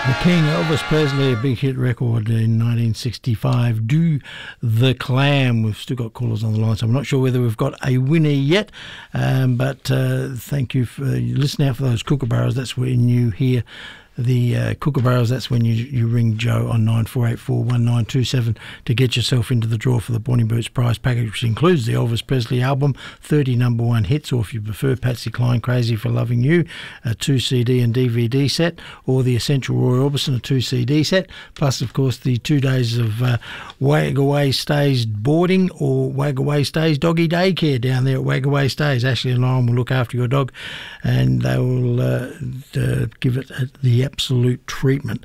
The King, Elvis Presley, a big hit record in 1965, Do the Clam. We've still got callers on the line, so I'm not sure whether we've got a winner yet, but thank you for listening out for those kookaburras. That's when you hear the kookaburras. That's when you ring Joe on 94841927 to get yourself into the draw for the Bonnie Boots prize package, which includes the Elvis Presley album, 30 number one hits, or if you prefer Patsy Cline, Crazy for Loving You, a 2 CD and DVD set, or the Essential Roy Orbison, a 2 CD set, plus of course the 2 days of Wagaway Stays boarding or Wagaway Stays doggy daycare down there at Wagaway Stays. Ashley and Lauren will look after your dog, and they will give it the absolute treatment.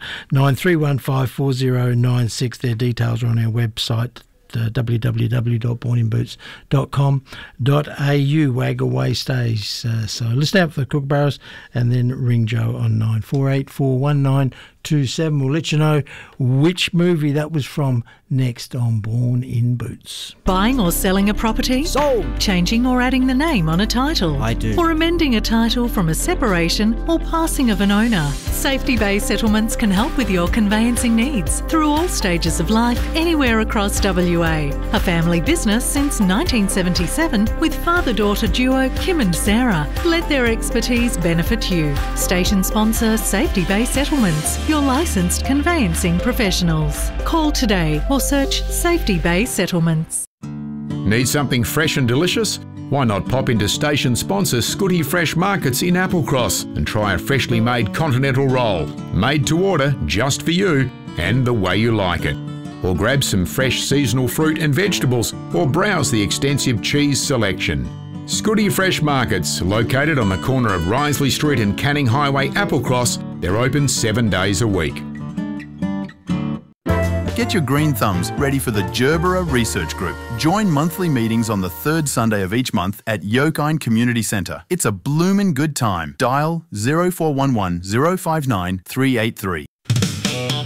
93154096. Their details are on our website, www.borninboots.com.au. Wagaway Stays. So listen out for the kookaburras and then ring Joe on 94841927. We'll let you know which movie that was from next on Born in Boots. Buying or selling a property? Sold. Changing or adding the name on a title? I do. Or amending a title from a separation or passing of an owner? Safety Bay Settlements can help with your conveyancing needs through all stages of life, anywhere across WA. A family business since 1977 with father-daughter duo Kim and Sarah. Let their expertise benefit you. Station sponsor Safety Bay Settlements, your licensed conveyancing professionals. Call today or search Safety Bay Settlements. Need something fresh and delicious? Why not pop into station sponsor Scooty Fresh Markets in Applecross and try a freshly made continental roll, made to order just for you and the way you like it. Or grab some fresh seasonal fruit and vegetables, or browse the extensive cheese selection. Scooty Fresh Markets, located on the corner of Risley Street and Canning Highway, Applecross. They're open 7 days a week. Get your green thumbs ready for the Gerbera Research Group. Join monthly meetings on the third Sunday of each month at Yokine Community Centre. It's a bloomin' good time. Dial 0411 059 383.